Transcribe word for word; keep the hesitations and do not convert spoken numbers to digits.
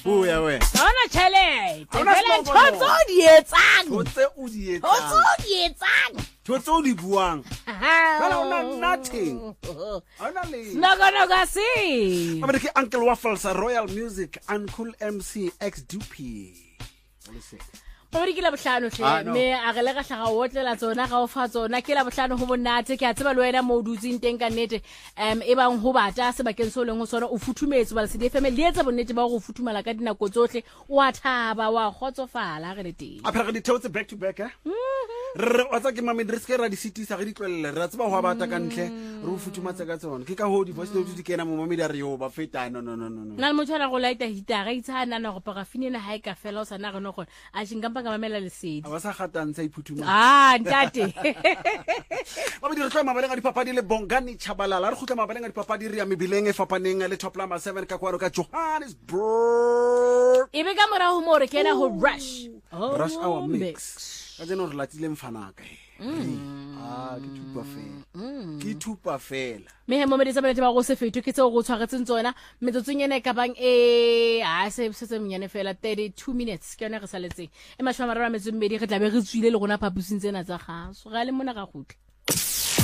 o ya we Ona chele. Haona Tefela slogan moo. tshotso di etsang. totse o di Tshotso etsang di etsang. totse o di buang Fela o na nothing. Ha ona le Nogo nogo si. Mama ke Uncle Waffles Royal Music Uncle M C X Dupi Podi ke la bohlano Ah, hle no. me a re le ka hlaga otlela tsona ga o fa tsona ke la bohlano ho monate ke a tseba le wena mo dutsing teng ka nnete em e bang ho bata se bakeng so leng ho sona o futhumetse ba le C D F M le etsa bonnete ba go futhumala ka dinako tsohle wa thaba wa khotsofala ga le teng a phega di theotse back to back eh re wa tsa ke mame re se ra di sitisa ge di tlwelele re tseba ho bata ka ntle re o futhumatse ka tsona ke ka ho di voice note di kena mo mame di re yo ba feta no no no no no na le motho a go laita hitara itshana na go parafine na ha e ka fela o sa na rena go a shingampa ka mamela lesedi a ba sa gatantsa iphutuma ah ntate ba di re tloa mabaleng a dipapadi le Bongani Chabalala re khutla mabaleng a dipapadi re ya mebileng e fapaneng le top number seven ka kwano ka Johannesburg e be ka mora ho mo re kena ho rush Rush Hour Oh, Mix ka tseno re latile mfanaka ah ke thupa fela ke thupa fela me he mo me ditsa bana ba go se fetwe ke tse go tshwaretseng tsona metsotsong ena ka bang e a se se se mnyane fela thirty-two minutes ke yona re saletseng e mashwa marara metso mmedi re tla be re tswile le gona phapusing tsena tsa gaso ga le mona ga gutla